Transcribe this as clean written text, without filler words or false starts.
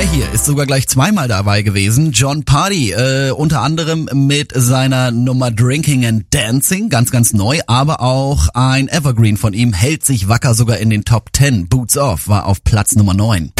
hier ist sogar gleich zweimal dabei gewesen. Jon Pardi, unter anderem mit seiner Nummer Drinking and Dancing, ganz, ganz neu, aber auch ein Evergreen von ihm hält sich wacker sogar in den Top 10. Boots Off war auf Platz Nummer 9.